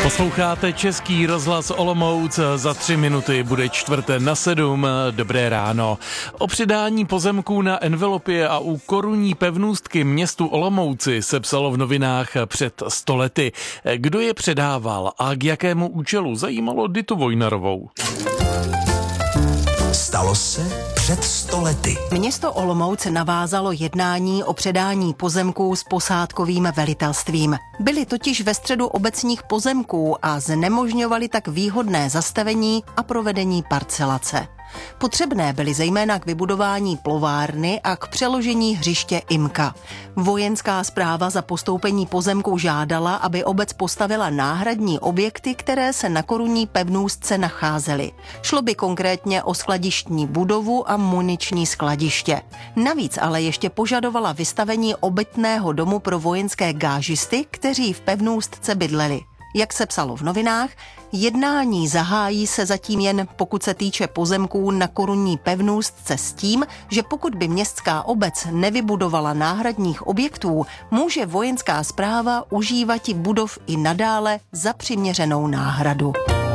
Posloucháte Český rozhlas Olomouc, za 3 minuty bude 6:45. Dobré ráno. O předání pozemků na envelopě a u korunní pevnůstky městu Olomouci se psalo v novinách před 100 lety. Kdo je předával a k jakému účelu, zajímalo Ditu Vojnarovou. Stalo se před 100 lety. Město Olomouc navázalo jednání o předání pozemků s posádkovým velitelstvím. Byly totiž ve středu obecních pozemků a znemožňovali tak výhodné zastavení a provedení parcelace. Potřebné byly zejména k vybudování plovárny a k přeložení hřiště IMKA. Vojenská správa za postoupení pozemků žádala, aby obec postavila náhradní objekty, které se na korunní pevnůstce nacházely. Šlo by konkrétně o skladištní budovu a muniční skladiště. Navíc ale ještě požadovala vystavení obytného domu pro vojenské gážisty, kteří v pevnůstce bydleli. Jak se psalo v novinách, jednání zahájí se zatím jen, pokud se týče pozemků na korunní pevnůstce, s tím, že pokud by městská obec nevybudovala náhradních objektů, může vojenská správa užívat budov i nadále za přiměřenou náhradu.